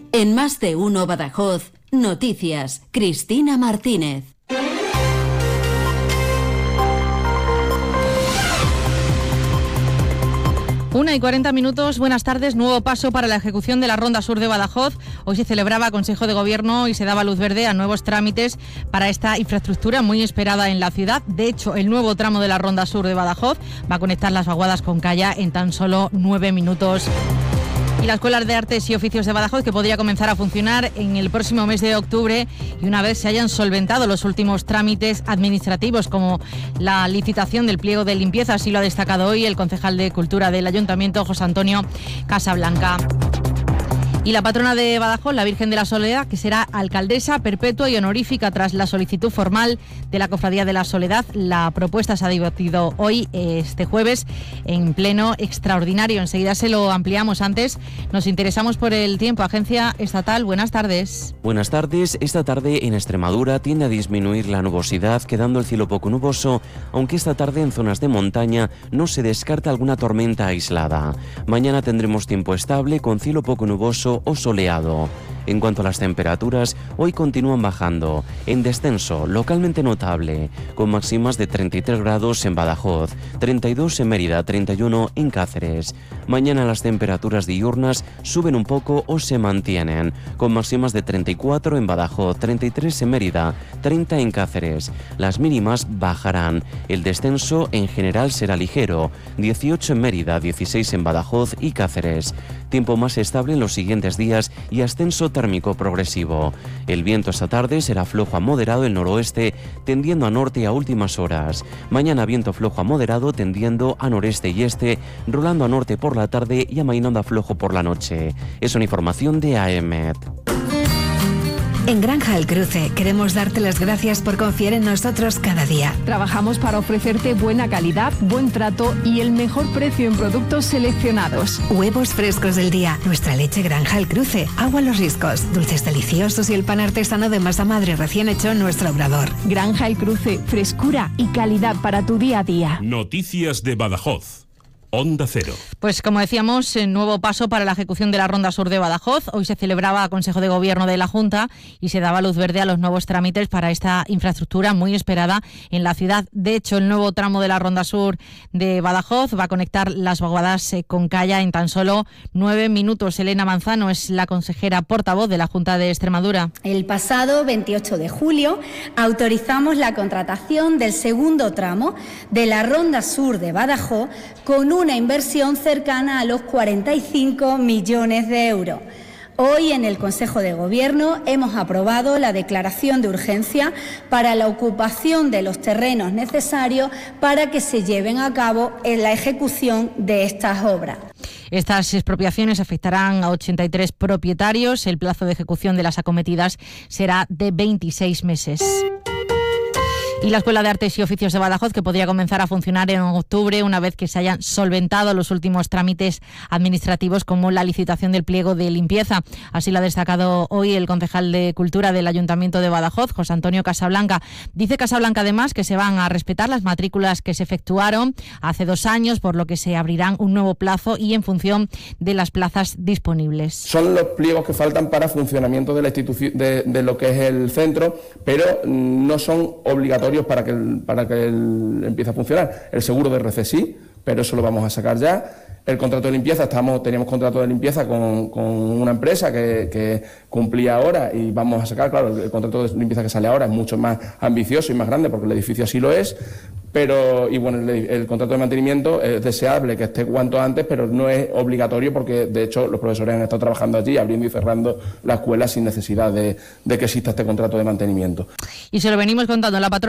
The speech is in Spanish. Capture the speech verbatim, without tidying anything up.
En Más de Uno Badajoz, noticias, Cristina Martínez. Una y cuarenta minutos, buenas tardes. Nuevo paso para la ejecución de la Ronda Sur de Badajoz. Hoy se celebraba Consejo de Gobierno y se daba luz verde a nuevos trámites para esta infraestructura muy esperada en la ciudad. De hecho, el nuevo tramo de la Ronda Sur de Badajoz va a conectar Las Vaguadas con Calla en tan solo nueve minutos. Y la Escuela de Artes y Oficios de Badajoz, que podría comenzar a funcionar en el próximo mes de octubre y una vez se hayan solventado los últimos trámites administrativos como la licitación del pliego de limpieza. Así lo ha destacado hoy el concejal de Cultura del Ayuntamiento, José Antonio Casablanca. Y la patrona de Badajoz, la Virgen de la Soledad, que será alcaldesa perpetua y honorífica tras la solicitud formal de la Cofradía de la Soledad. La propuesta se ha debatido hoy, este jueves, en pleno extraordinario. Enseguida se lo ampliamos. Antes nos interesamos por el tiempo. Agencia Estatal, buenas tardes. Buenas tardes. Esta tarde en Extremadura tiende a disminuir la nubosidad, quedando el cielo poco nuboso, aunque esta tarde en zonas de montaña no se descarta alguna tormenta aislada. Mañana tendremos tiempo estable con cielo poco nuboso o soleado. En cuanto a las temperaturas, hoy continúan bajando, en descenso localmente notable, con máximas de treinta y tres grados en Badajoz, treinta y dos en Mérida, treinta y uno en Cáceres. Mañana las temperaturas diurnas suben un poco o se mantienen, con máximas de treinta y cuatro en Badajoz, treinta y tres en Mérida, treinta en Cáceres. Las mínimas bajarán, el descenso en general será ligero, dieciocho en Mérida, dieciséis en Badajoz y Cáceres. Tiempo más estable en los siguientes días y ascenso térmico progresivo. El viento esta tarde será flojo a moderado en noroeste, tendiendo a norte a últimas horas. Mañana viento flojo a moderado, tendiendo a noreste y este, rolando a norte por la tarde y amainando a flojo por la noche. Es una información de A E M E T. En Granja El Cruce queremos darte las gracias por confiar en nosotros cada día. Trabajamos para ofrecerte buena calidad, buen trato y el mejor precio en productos seleccionados. Huevos frescos del día, nuestra leche Granja El Cruce, agua Los Riscos, dulces deliciosos y el pan artesano de masa madre recién hecho en nuestro obrador. Granja El Cruce, frescura y calidad para tu día a día. Noticias de Badajoz. Onda Cero. Pues como decíamos, nuevo paso para la ejecución de la Ronda Sur de Badajoz. Hoy se celebraba Consejo de Gobierno de la Junta y se daba luz verde a los nuevos trámites para esta infraestructura muy esperada en la ciudad. De hecho, el nuevo tramo de la Ronda Sur de Badajoz va a conectar Las Vaguadas con Calla en tan solo nueve minutos. Elena Manzano es la consejera portavoz de la Junta de Extremadura. El pasado veintiocho de julio autorizamos la contratación del segundo tramo de la Ronda Sur de Badajoz con una inversión cercana a los cuarenta y cinco millones de euros. Hoy en el Consejo de Gobierno hemos aprobado la declaración de urgencia para la ocupación de los terrenos necesarios para que se lleven a cabo en la ejecución de estas obras. Estas expropiaciones afectarán a ochenta y tres propietarios. El plazo de ejecución de las acometidas será de veintiséis meses. Y la Escuela de Artes y Oficios de Badajoz, que podría comenzar a funcionar en octubre una vez que se hayan solventado los últimos trámites administrativos como la licitación del pliego de limpieza. Así lo ha destacado hoy el concejal de Cultura del Ayuntamiento de Badajoz, José Antonio Casablanca. Dice Casablanca además que se van a respetar las matrículas que se efectuaron hace dos años, por lo que se abrirán un nuevo plazo y en función de las plazas disponibles. Son los pliegos que faltan para funcionamiento de la institución, de, de lo que es el centro, pero no son obligatorios para que, el, para que el, empiece a funcionar. El seguro de R C sí, pero eso lo vamos a sacar ya. El contrato de limpieza, estamos, teníamos contrato de limpieza con, con una empresa que, que cumplía ahora y vamos a sacar, claro, el contrato de limpieza que sale ahora es mucho más ambicioso y más grande porque el edificio así lo es. Pero, y bueno, el, el contrato de mantenimiento es deseable que esté cuanto antes, pero no es obligatorio porque, de hecho, los profesores han estado trabajando allí, abriendo y cerrando la escuela sin necesidad de, de que exista este contrato de mantenimiento. Y se lo venimos contando la patrona